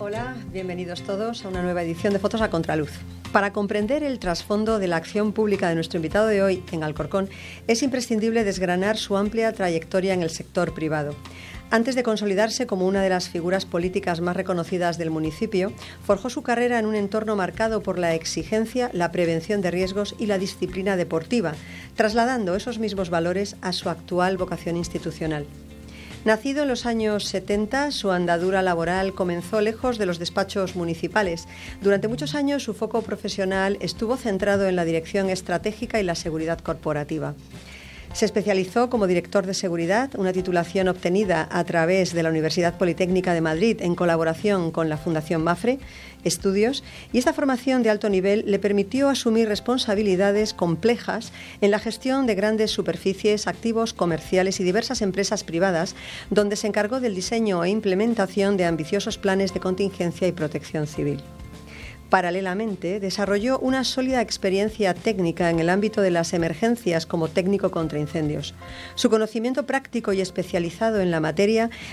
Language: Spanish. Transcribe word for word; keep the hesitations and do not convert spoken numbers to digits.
Hola, bienvenidos todos a una nueva edición de Fotos a Contraluz. Para comprender el trasfondo de la acción pública de nuestro invitado de hoy en Alcorcón, es imprescindible desgranar su amplia trayectoria en el sector privado. Antes de consolidarse como una de las figuras políticas más reconocidas del municipio, forjó su carrera en un entorno marcado por la exigencia, la prevención de riesgos y la disciplina deportiva, trasladando esos mismos valores a su actual vocación institucional. Nacido en los años setenta, su andadura laboral comenzó lejos de los despachos municipales. Durante muchos años su foco profesional estuvo centrado en la dirección estratégica y la seguridad corporativa. Se especializó como director de seguridad, una titulación obtenida a través de la Universidad Politécnica de Madrid en colaboración con la Fundación Mafre Estudios, y esta formación de alto nivel le permitió asumir responsabilidades complejas en la gestión de grandes superficies, activos comerciales y diversas empresas privadas, donde se encargó del diseño e implementación de ambiciosos planes de contingencia y protección civil. Paralelamente, desarrolló una sólida experiencia técnica en el ámbito de las emergencias como técnico contra incendios. Su conocimiento práctico y especializado en la materia